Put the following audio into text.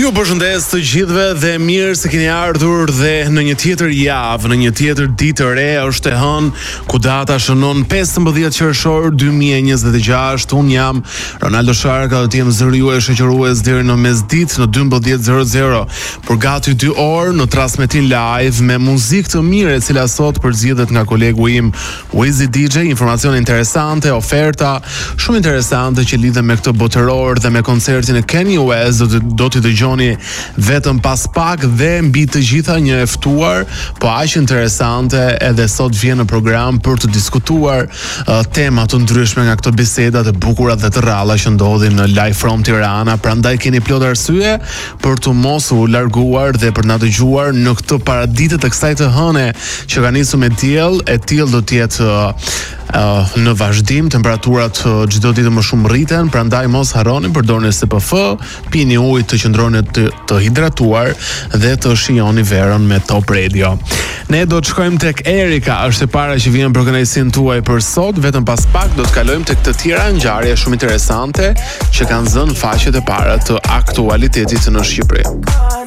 Ju përshëndes të gjithëve dhe mirë se keni ardhur dhe në një tjetër javë, në një tjetër ditë të re, është e hënë ku data shënon 15 qershor 2026. Unë jam Ronaldo Sharka dhe t'jem zëri juaj shoqërues deri në mesditë në 12:00 për gati 2 orë në transmetim live me muzikë të mirë e cila sot përzgjedhet nga kolegu im Wizy DJ, informacione interesante, oferta shumë interesante që lidhen me këtë botëror dhe me koncertin e Kanye West. Do t'i dëgjoni vetëm pas pak dhe mbi të gjitha një e ftuar, po aq interesante edhe sot vjen në program për të diskutuar tema të ndryshme nga këto biseda të bukura dhe të rralla që ndodhin në Live from Tirana. Prandaj keni plot arsye për të mos u larguar dhe për na dëgjuar në këtë paraditë të kësaj të hëne që ka nisur me diell. E tillë do të jetë në vazhdim, temperaturat çdo ditë më shumë rriten, prandaj mos harroni përdorni SPF, pini ujë të qëndroni të hidratuar dhe të shijoni verën me Top Radio. Ne do të shkojmë tek Erika, është e para që vjen për kënaqësinë tuaj për sot. Vetëm pas pak do të kalojmë tek të tjera ngjarje shumë interesante që kanë zënë faqet e para të aktualitetit në Shqipëri.